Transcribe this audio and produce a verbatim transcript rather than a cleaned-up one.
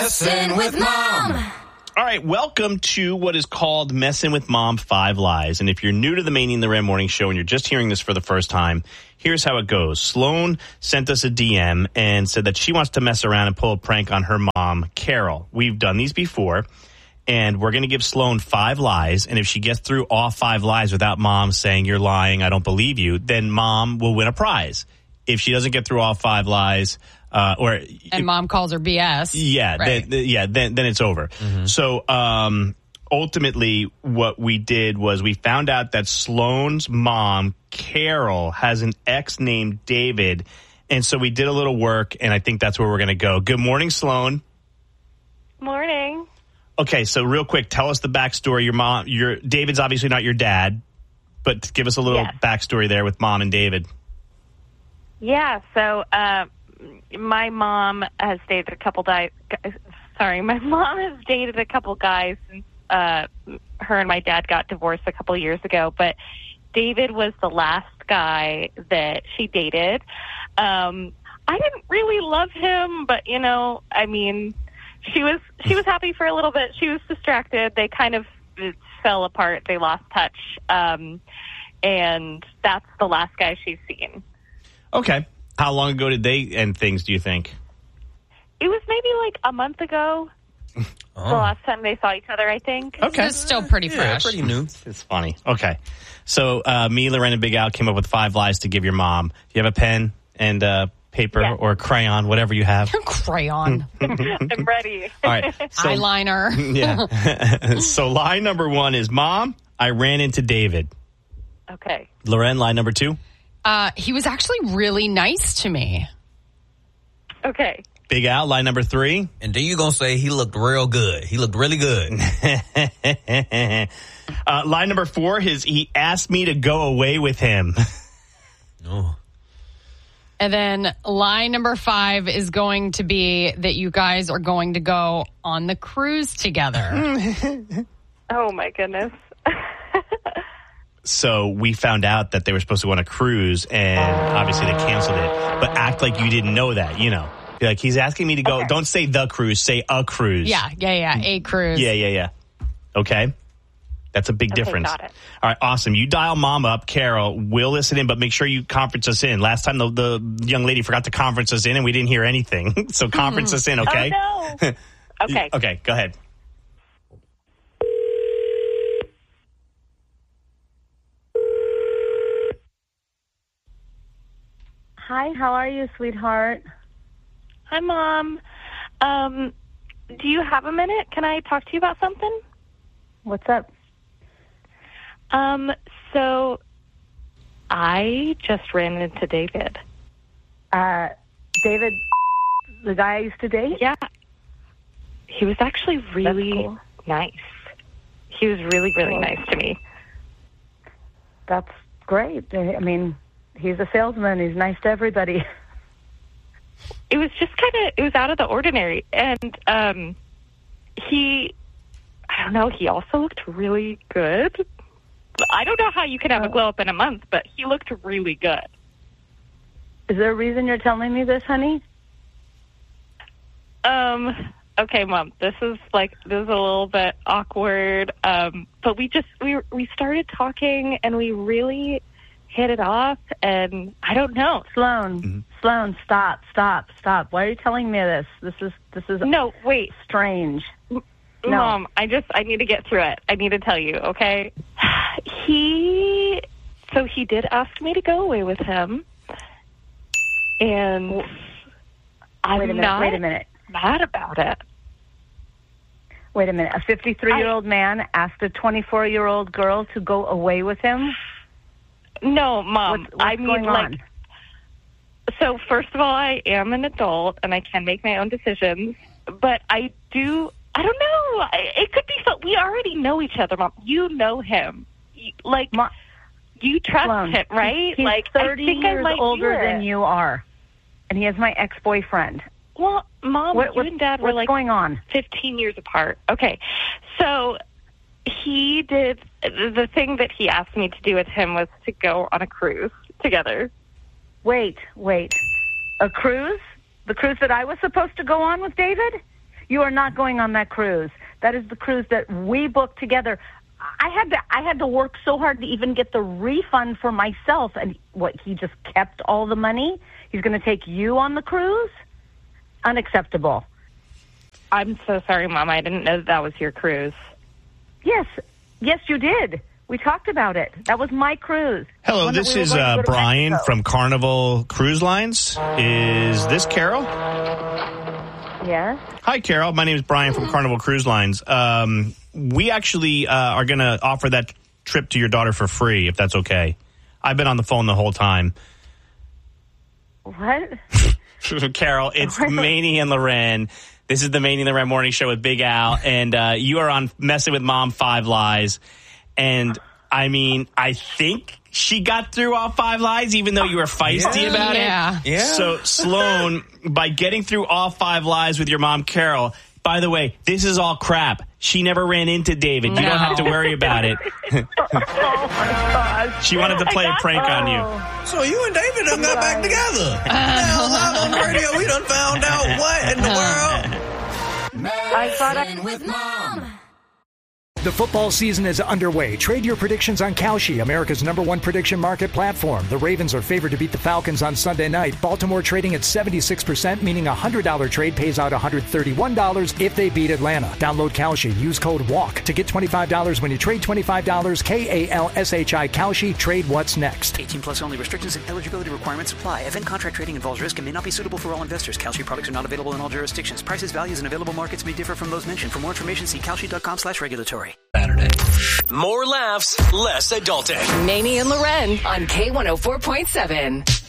Messin' with Mom. All right, welcome to what is called Messin' with Mom, Five Lies. And if you're new to the Manny and the Ram Morning Show and you're just hearing this for the first time, here's how it goes. Sloan sent us a D M and said that she wants to mess around and pull a prank on her mom, Carol. We've done these before, and we're going to give Sloan five lies. And if she gets through all five lies without Mom saying, you're lying, I don't believe you, then Mom will win a prize. If she doesn't get through all five lies... Uh, or and if, Mom calls her B S. Yeah, right. then, yeah, then then it's over. Mm-hmm. So um, ultimately, what we did was we found out that Sloan's mom, Carol, has an ex named David, and so we did a little work, and I think that's where we're going to go. Good morning, Sloan. Morning. Okay, so real quick, tell us the backstory. Your mom, your David's obviously not your dad, but give us a little yes. backstory there with Mom and David. Yeah, so. Uh, My mom has dated a couple guys. Sorry, my mom has dated a couple guys since uh, her and my dad got divorced a couple years ago. But David was the last guy that she dated. Um, I didn't really love him, but you know, I mean, she was she was happy for a little bit. She was distracted. They kind of fell apart. They lost touch, um, and that's the last guy she's seen. Okay. How long ago did they end things, do you think? It was maybe like a month ago. Oh. The last time they saw each other, I think. Okay. It's still pretty yeah, fresh. pretty new. It's funny. Okay. So uh, me, Loren, and Big Al came up with five lies to give your mom. Do you have a pen and uh, paper yes. or a crayon, whatever you have? Crayon. I'm ready. All right. So, eyeliner. Yeah. So lie number one is, Mom, I ran into David. Okay. Loren, lie number two? Uh, he was actually really nice to me. Okay. Big Al, lie number three. And then you're going to say he looked real good. He looked really good. uh, lie number four is he asked me to go away with him. No. And then lie number five is going to be that you guys are going to go on the cruise together. Oh, my goodness. So we found out that they were supposed to go on a cruise, and obviously they canceled it. But act like you didn't know that, you know. Be like, he's asking me to go. Okay. Don't say the cruise. Say a cruise. Yeah, yeah, yeah. A cruise. Yeah, yeah, yeah. Okay? That's a big okay, difference. Got it. All right, awesome. You dial Mom up, Carol. We'll listen in, but make sure you conference us in. Last time the, the young lady forgot to conference us in, and we didn't hear anything. So conference us in, okay? Oh, no. Okay. Okay, go ahead. Hi, how are you, sweetheart? Hi, Mom. Um, do you have a minute? Can I talk to you about something? What's up? Um, so I just ran into David. Uh, David, the guy I used to date? Yeah. He was actually really cool. nice. He was really, really cool. nice to me. That's great. I mean... He's a salesman. He's nice to everybody. It was just kind of, it was out of the ordinary. And um, he, I don't know, he also looked really good. I don't know how you can have a glow up in a month, but he looked really good. Is there a reason you're telling me this, honey? Um, okay, Mom, this is like, this is a little bit awkward. Um, but we just, we we started talking and we really... hit it off, and I don't know. Sloan, mm-hmm. Sloan, stop, stop, stop. Why are you telling me this? This is this is no, wait, strange. M- no. Mom, I just I need to get through it. I need to tell you, okay? He, so he did ask me to go away with him, and wait I'm a minute, not wait a minute. mad about it. Wait a minute. A fifty-three-year-old man asked a twenty-four-year-old girl to go away with him? No, Mom. What's, what's I mean, going like, on? So first of all, I am an adult and I can make my own decisions, but I do. I don't know. It could be. So, we already know each other, Mom. You know him. You, like, Mom, you trust Sloan, him, right? He's like, thirty I think years I older do than you are, and he is my ex-boyfriend. Well, Mom, what, you what, and Dad were what's like going on? fifteen years apart. Okay, so. He did, the thing that he asked me to do with him was to go on a cruise together. Wait, wait. A cruise? The cruise that I was supposed to go on with David? You are not going on that cruise. That is the cruise that we booked together. I had to I had to work so hard to even get the refund for myself. And what, he just kept all the money? He's going to take you on the cruise? Unacceptable. I'm so sorry, Mom. I didn't know that, that was your cruise. Yes. Yes, you did. We talked about it. That was my cruise. Hello, One that this we were is going to uh, go to Brian Mexico. from Carnival Cruise Lines. Is this Carol? Yes. Hi, Carol. My name is Brian from Carnival Cruise Lines. Um, we actually uh, are going to offer that trip to your daughter for free, if that's okay. I've been on the phone the whole time. What? Carol, it's Maney and Loren. This is the Maney and Loren Morning Show with Big Al, and uh, you are on Messing with Mom Five Lies. And, I mean, I think she got through all five lies, even though you were feisty Yeah. about Yeah. it. Yeah. So, Sloan, by getting through all five lies with your mom, Carol, by the way, this is all crap. She never ran into David. You No. don't have to worry about it. Oh, my gosh. She wanted to play a prank on you. Oh. So you and David done got back together. Now, live on the radio, we done found out what in the world. I thought I... with Mom. The football season is underway. Trade your predictions on Kalshi, America's number one prediction market platform. The Ravens are favored to beat the Falcons on Sunday night. Baltimore trading at seventy-six percent, meaning a one hundred dollars trade pays out one hundred thirty-one dollars if they beat Atlanta. Download Kalshi. Use code WALK to get twenty-five dollars when you trade twenty-five dollars. K A L S H I Kalshi. Trade what's next. eighteen plus only. Restrictions and eligibility requirements apply. Event contract trading involves risk and may not be suitable for all investors. Kalshi products are not available in all jurisdictions. Prices, values, and available markets may differ from those mentioned. For more information, see kalshi.com slash regulatory. Saturday. More laughs, less adulting. Maney and Loren on K one oh four point seven.